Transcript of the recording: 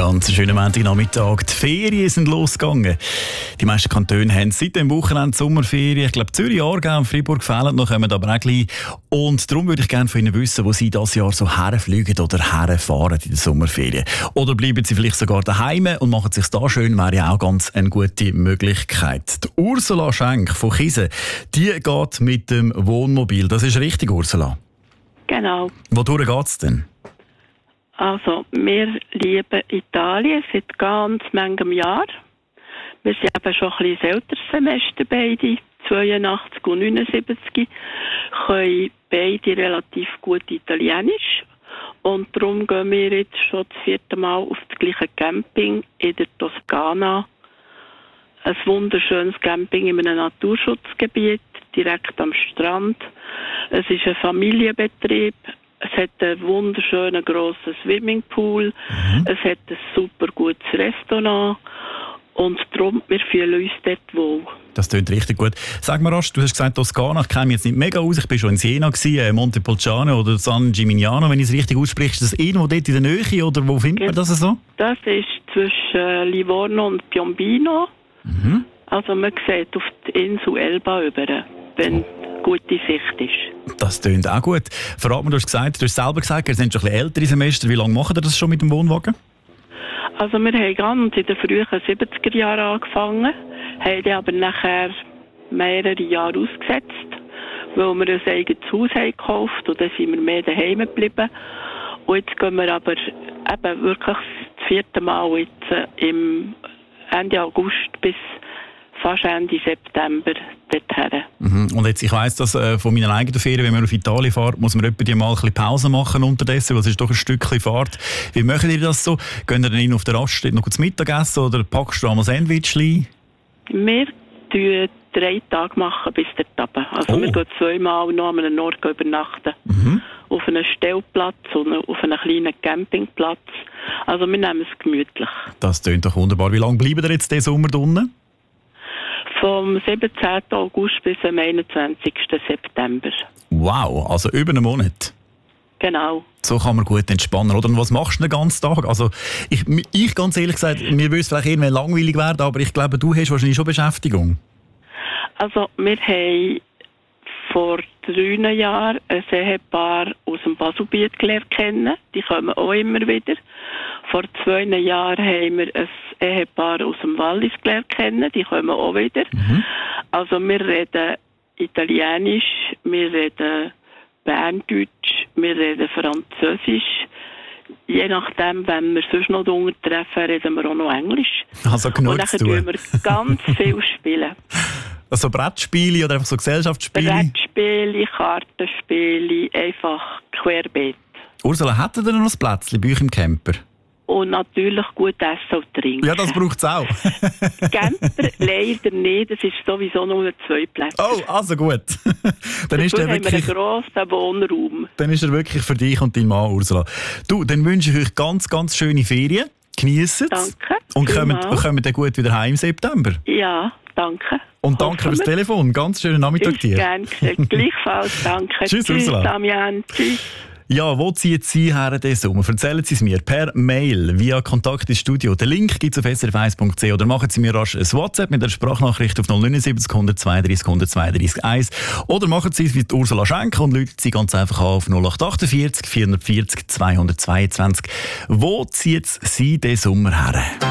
Ganz schönen Montagnachmittag. Die Ferien sind losgegangen. Die meisten Kantone haben seit dem Wochenende Sommerferien. Ich glaube, Zürich, Aargau und Freiburg fehlen noch, kommen aber auch gleich. Und darum würde ich gerne von Ihnen wissen, wo Sie dieses Jahr so herfliegen oder herfahren in den Sommerferien. Oder bleiben Sie vielleicht sogar daheim und machen es sich da schön, wäre ja auch ganz eine gute Möglichkeit. Die Ursula Schenk von Kise, die geht mit dem Wohnmobil. Das ist richtig, Ursula? Genau. Wodurch geht es denn? Also, wir lieben Italien seit ganz manchem Jahr. Wir sind eben schon ein bisschen älteres Semester beide, 82 und 79, können beide relativ gut Italienisch. Und darum gehen wir jetzt schon das 4. Mal auf das gleiche Camping in der Toskana. Ein wunderschönes Camping in einem Naturschutzgebiet, direkt am Strand. Es ist ein Familienbetrieb. Es hat einen wunderschönen grossen Swimmingpool. Es hat ein super gutes Restaurant. Und darum, wir fühlen uns dort wohl. Das klingt richtig gut. Sag mal rasch, du hast gesagt, Toskana, ich kenne mich jetzt nicht mega aus. Ich war schon in Siena, Montepulciano oder San Gimignano, wenn ich es richtig ausspreche. Ist das irgendwo dort in der Nähe oder wo findet man das so? Das ist zwischen Livorno und Piombino. Also man sieht auf die Insel Elba über, wenn gute Sicht ist. Das klingt auch gut. Verrat mir, du hast selber gesagt, ihr seid schon ein bisschen ältere Semester. Wie lange macht ihr das schon mit dem Wohnwagen? Also wir haben ganz in den frühen 70er Jahren angefangen, haben dann aber nachher mehrere Jahre ausgesetzt, weil wir ein eigenes Haus haben gekauft und dann sind wir mehr daheim geblieben. Und jetzt gehen wir aber eben wirklich das 4. Mal jetzt im Ende August bis fast Ende September dorthin. Und jetzt, ich weiss das von meiner eigenen Ferien, wenn man auf Italien fährt, muss man etwa mal ein bisschen Pause machen unterdessen, weil es ist doch ein Stückchen Fahrt. Wie machen ihr das so? Gehen ihr dann auf der Raststätte noch zu Mittagessen oder packst du einmal Sandwichli? Wir machen 3 Tage machen bis dort runter. Also wir gehen 2 Mal noch an einem Ort übernachten. Auf einem Stellplatz und auf einem kleinen Campingplatz. Also wir nehmen es gemütlich. Das klingt doch wunderbar. Wie lange bleiben ihr jetzt diesen Sommer unten? Vom 17. August bis zum 21. September. Wow, also über einen Monat. Genau. So kann man gut entspannen, oder? Und was machst du den ganzen Tag? Also ich ganz ehrlich gesagt, mir würde es vielleicht irgendwann langweilig werden, aber ich glaube, du hast wahrscheinlich schon Beschäftigung. Also wir haben vor 3 Jahren ein Ehepaar aus dem Baselbiet gelernt kennen. Die kommen auch immer wieder. Vor 2 Jahren haben wir ein Ehepaar aus dem Wallis gelernt kennen. Die kommen auch wieder. Also wir reden Italienisch, wir reden Berndeutsch, wir reden Französisch. Je nachdem, wenn wir sonst noch treffen, reden wir auch noch Englisch. Also genug und zu tun. dann tun wir ganz viel spielen. Also Brettspiele oder einfach so Gesellschaftsspiele? Brettspiele, Kartenspiele, einfach querbeet. Ursula, hättet ihr noch ein Plätzchen bei euch im Camper? Und natürlich gut essen und trinken. Ja, das braucht es auch. Camper leider nicht, es ist sowieso nur 2 Plätze. Oh, also gut. Dann ist der wirklich, haben wir einen grossen Wohnraum. Dann ist er wirklich für dich und deinen Mann, Ursula. Du, dann wünsche ich euch ganz, ganz schöne Ferien. Geniessen es. Danke. Und kommen dann gut wieder heim im September. Ja, danke. Und danke fürs Telefon. Ganz schönen Nachmittag dir. Gerne. Gleichfalls, danke. Tschüss, Ursula. Damian. Tschüss. Ja, wo ziehen Sie her diesen Sommer? Erzählen Sie es mir per Mail, via Kontakt ins Studio. Den Link gibt es auf srf1.ch oder machen Sie mir rasch ein WhatsApp mit einer Sprachnachricht auf 079 132 132 1 oder machen Sie es wie Ursula Schenk und rufen Sie ganz einfach an auf 0848 440 222. Wo zieht Sie diesen Sommer her?